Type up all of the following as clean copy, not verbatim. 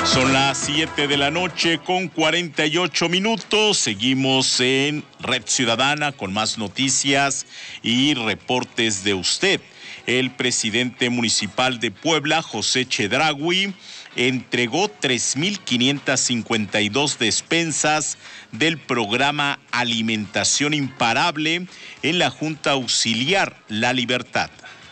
Son las 7 de la noche con 48 minutos. Seguimos en Red Ciudadana con más noticias y reportes de usted. El presidente municipal de Puebla, José Chedraui, entregó 3,552 despensas del programa Alimentación Imparable en la Junta Auxiliar La Libertad.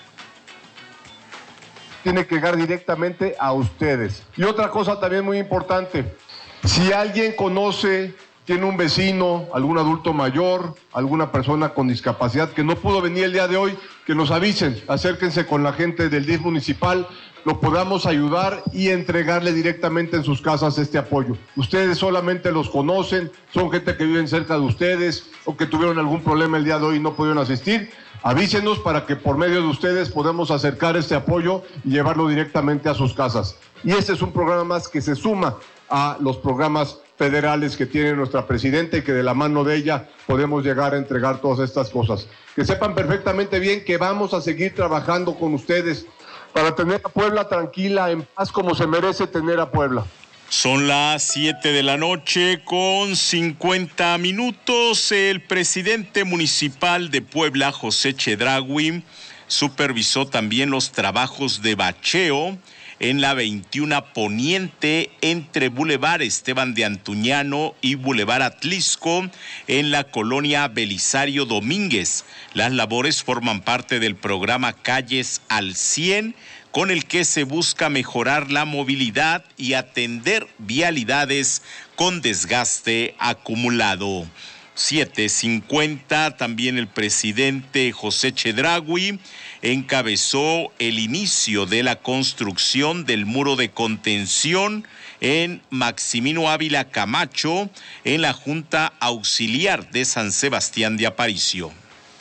Tiene que llegar directamente a ustedes. Y otra cosa también muy importante, si alguien conoce, tiene un vecino, algún adulto mayor, alguna persona con discapacidad que no pudo venir el día de hoy, que nos avisen, acérquense con la gente del DIF municipal, lo podamos ayudar y entregarle directamente en sus casas este apoyo. Ustedes solamente los conocen, son gente que viven cerca de ustedes o que tuvieron algún problema el día de hoy y no pudieron asistir. Avísenos para que por medio de ustedes podamos acercar este apoyo y llevarlo directamente a sus casas. Y este es un programa más que se suma a los programas federales que tiene nuestra presidenta y que de la mano de ella podemos llegar a entregar todas estas cosas. Que sepan perfectamente bien que vamos a seguir trabajando con ustedes para tener a Puebla tranquila, en paz, como se merece tener a Puebla. Son las 7 de la noche con 50 minutos. El presidente municipal de Puebla, José Chedraui, supervisó también los trabajos de bacheo en la 21 Poniente entre Boulevard Esteban de Antuñano y Boulevard Atlisco en la colonia Belisario Domínguez. Las labores forman parte del programa Calles al 100, con el que se busca mejorar la movilidad y atender vialidades con desgaste acumulado. 7:50, también el presidente José Chedraui encabezó el inicio de la construcción del muro de contención en Maximino Ávila Camacho, en la Junta Auxiliar de San Sebastián de Aparicio.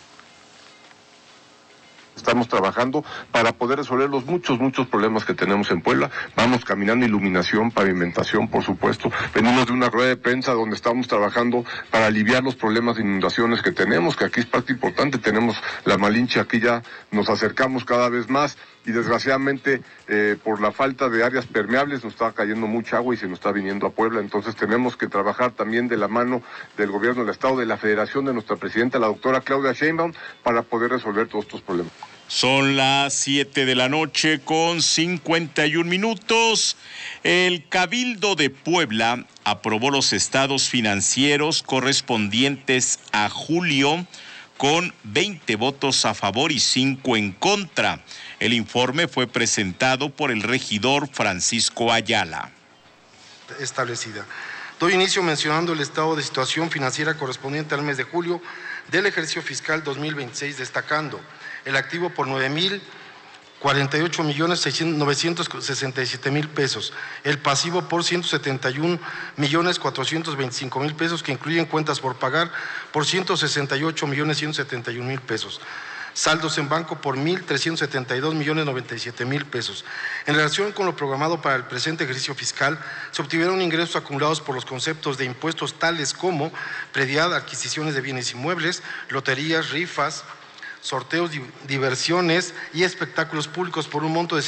Estamos trabajando para poder resolver los muchos problemas que tenemos en Puebla. Vamos caminando, iluminación, pavimentación, por supuesto. Venimos de una rueda de prensa donde estamos trabajando para aliviar los problemas de inundaciones que tenemos, que aquí es parte importante. Tenemos la Malinche, aquí ya nos acercamos cada vez más y desgraciadamente por la falta de áreas permeables nos está cayendo mucha agua y se nos está viniendo a Puebla. Entonces tenemos que trabajar también de la mano del gobierno del Estado, de la Federación, de nuestra presidenta, la doctora Claudia Sheinbaum, para poder resolver todos estos problemas. Son las 7 de la noche con 51 minutos. El Cabildo de Puebla aprobó los estados financieros correspondientes a julio con 20 votos a favor y 5 en contra. El informe fue presentado por el regidor Francisco Ayala. Establecida. Doy inicio mencionando el estado de situación financiera correspondiente al mes de julio del ejercicio fiscal 2026, destacando el activo por 948,967,000 pesos, el pasivo por 171,425,000 pesos, que incluyen cuentas por pagar por 168,171,000 pesos. Saldos en banco por 1,372,097,000 pesos. En relación con lo programado para el presente ejercicio fiscal, se obtuvieron ingresos acumulados por los conceptos de impuestos tales como predial, adquisiciones de bienes inmuebles, loterías, rifas, sorteos, diversiones y espectáculos públicos por un monto de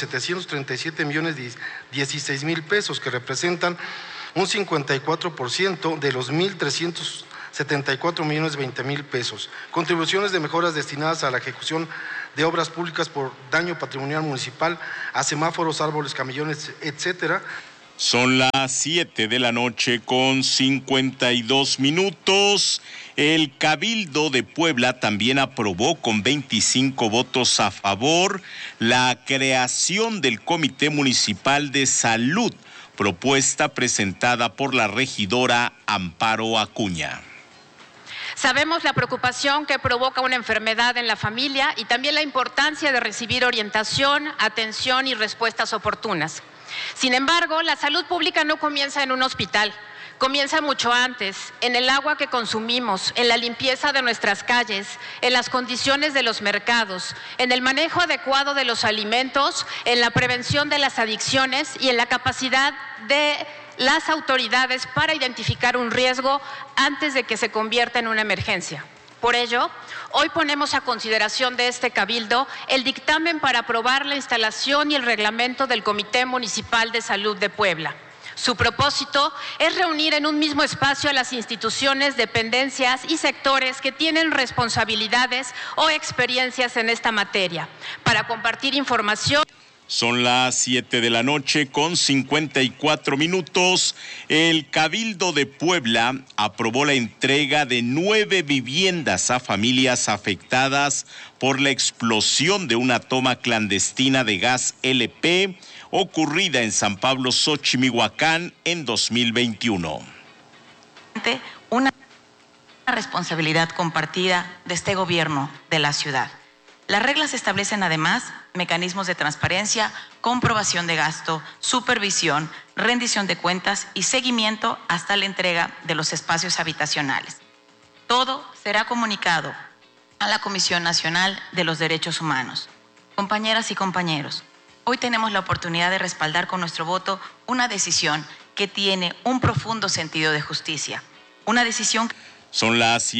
737,016,000 pesos, que representan un 54% de los 1,374,020,000 pesos. Contribuciones de mejoras destinadas a la ejecución de obras públicas por daño patrimonial municipal, a semáforos, árboles, camellones, etcétera. Son las 7 de la noche con 52 minutos. El Cabildo de Puebla también aprobó con 25 votos a favor la creación del Comité Municipal de Salud, propuesta presentada por la regidora Amparo Acuña. Sabemos la preocupación que provoca una enfermedad en la familia y también la importancia de recibir orientación, atención y respuestas oportunas. Sin embargo, la salud pública no comienza en un hospital, comienza mucho antes, en el agua que consumimos, en la limpieza de nuestras calles, en las condiciones de los mercados, en el manejo adecuado de los alimentos, en la prevención de las adicciones y en la capacidad de las autoridades para identificar un riesgo antes de que se convierta en una emergencia. Por ello, hoy ponemos a consideración de este Cabildo el dictamen para aprobar la instalación y el reglamento del Comité Municipal de Salud de Puebla, Su propósito es reunir en un mismo espacio a las instituciones, dependencias y sectores que tienen responsabilidades o experiencias en esta materia para compartir información. Son las 7 de la noche con 54 minutos. El Cabildo de Puebla aprobó la entrega de 9 viviendas a familias afectadas por la explosión de una toma clandestina de gas LP ocurrida en San Pablo, Xochimihuacán en 2021. Una responsabilidad compartida de este gobierno de la ciudad. Las reglas establecen además mecanismos de transparencia, comprobación de gasto, supervisión, rendición de cuentas y seguimiento hasta la entrega de los espacios habitacionales. Todo será comunicado a la Comisión Nacional de los Derechos Humanos. Compañeras y compañeros, hoy tenemos la oportunidad de respaldar con nuestro voto una decisión que tiene un profundo sentido de justicia. Una decisión que... Son las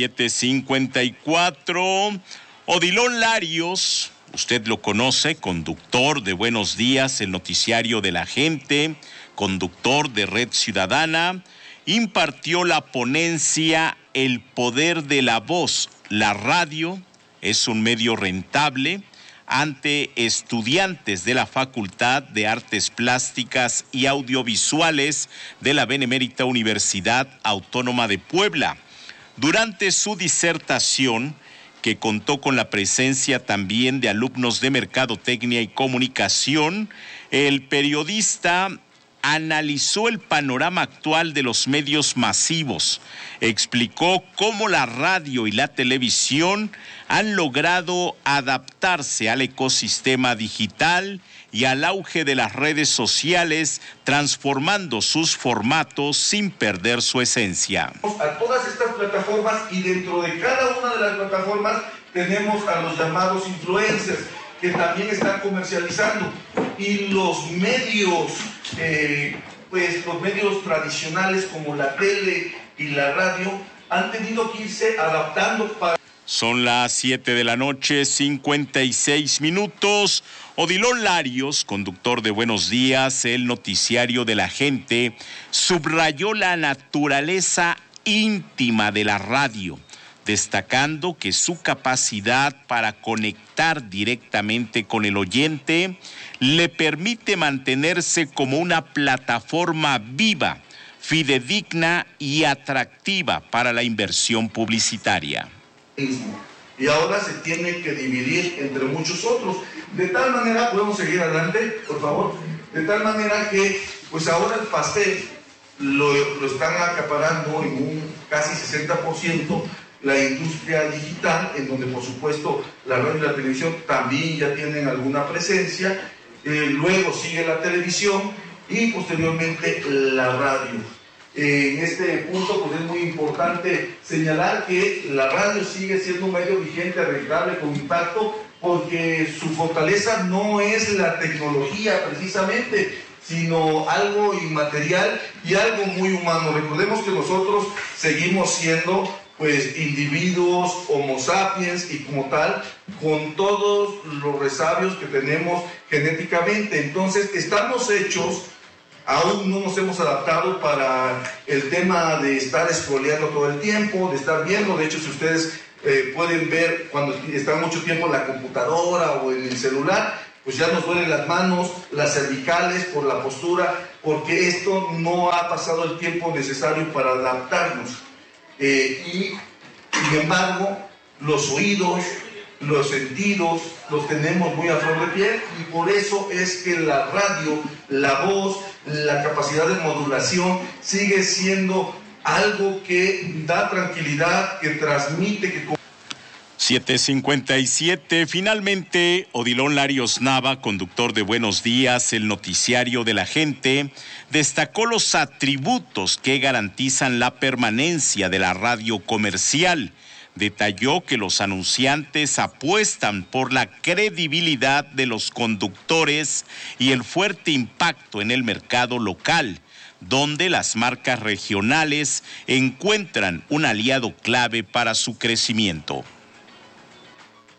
7:54. Odilon Larios, usted lo conoce, conductor de Buenos Días, el noticiario de la gente, conductor de Red Ciudadana, impartió la ponencia El poder de la voz. La radio es un medio rentable ante estudiantes de la Facultad de Artes Plásticas y Audiovisuales de la Benemérita Universidad Autónoma de Puebla. Durante su disertación, que contó con la presencia también de alumnos de Mercadotecnia y Comunicación, el periodista analizó el panorama actual de los medios masivos, explicó cómo la radio y la televisión han logrado adaptarse al ecosistema digital y al auge de las redes sociales, transformando sus formatos sin perder su esencia. A todas estas plataformas, y dentro de cada una de las plataformas tenemos a los llamados influencers, que también están comercializando, y los medios, los medios tradicionales como la tele y la radio han tenido que irse adaptando para... Son las 7 de la noche, 56 minutos. Odilon Larios, conductor de Buenos Días, el noticiario de la gente, subrayó la naturaleza íntima de la radio, destacando que su capacidad para conectar directamente con el oyente le permite mantenerse como una plataforma viva, fidedigna y atractiva para la inversión publicitaria. Y ahora se tiene que dividir entre muchos otros. De tal manera, podemos seguir adelante, por favor. De tal manera que, pues ahora el pastel lo están acaparando en un casi 60% la industria digital, en donde por supuesto la radio y la televisión también ya tienen alguna presencia. Luego sigue la televisión y posteriormente la radio. En este punto pues es muy importante señalar que la radio sigue siendo un medio vigente, rentable, con impacto, porque su fortaleza no es la tecnología precisamente, sino algo inmaterial y algo muy humano. Recordemos que nosotros seguimos siendo pues individuos homo sapiens y como tal, con todos los resabios que tenemos genéticamente. Entonces estamos hechos, aún no nos hemos adaptado para el tema de estar scrolleando todo el tiempo, de estar viendo. De hecho, si ustedes pueden ver cuando están mucho tiempo en la computadora o en el celular, pues ya nos duelen las manos, las cervicales por la postura, porque esto no ha pasado el tiempo necesario para adaptarnos. Y sin embargo, los oídos, los sentidos, los tenemos muy a flor de piel, y por eso es que la radio, la voz, la capacidad de modulación sigue siendo algo que da tranquilidad, que transmite, que... 7:57. Finalmente, Odilon Larios Nava, conductor de Buenos Días, el noticiario de la gente, destacó los atributos que garantizan la permanencia de la radio comercial. Detalló que los anunciantes apuestan por la credibilidad de los conductores y el fuerte impacto en el mercado local, donde las marcas regionales encuentran un aliado clave para su crecimiento.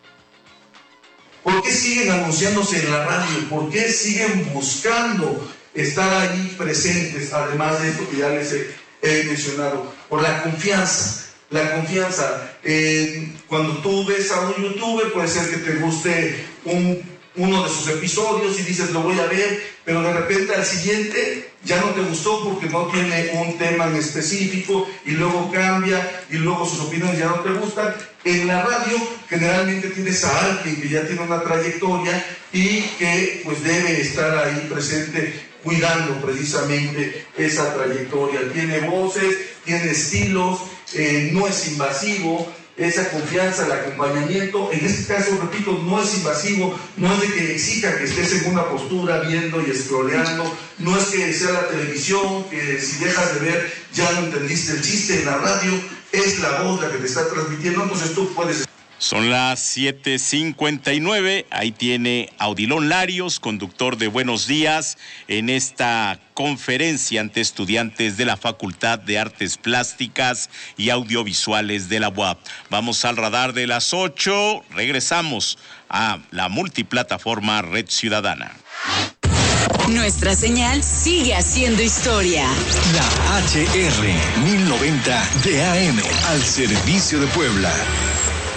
¿Por qué siguen anunciándose en la radio? ¿Por qué siguen buscando estar ahí presentes, además de esto que ya les he mencionado, por la confianza. La confianza, cuando tú ves a un youtuber, puede ser que te guste uno de sus episodios y dices, lo voy a ver, pero de repente al siguiente ya no te gustó porque no tiene un tema en específico y luego cambia y luego sus opiniones ya no te gustan. En la radio generalmente tienes a alguien que ya tiene una trayectoria y que pues debe estar ahí presente cuidando precisamente esa trayectoria. Tiene voces, tiene estilos, no es invasivo, esa confianza, el acompañamiento, en este caso, repito, no es invasivo, no es de que exija que estés en una postura viendo y scrolleando, no es que sea la televisión, que si dejas de ver ya no entendiste el chiste. En la radio es la voz la que te está transmitiendo, entonces tú puedes... Son las 7:59, ahí tiene a Odilon Larios, conductor de Buenos Días, en esta conferencia ante estudiantes de la Facultad de Artes Plásticas y Audiovisuales de la UAP. Vamos al radar de las 8, regresamos a la multiplataforma Red Ciudadana. Nuestra señal sigue haciendo historia. La HR 1090 de AM, al servicio de Puebla.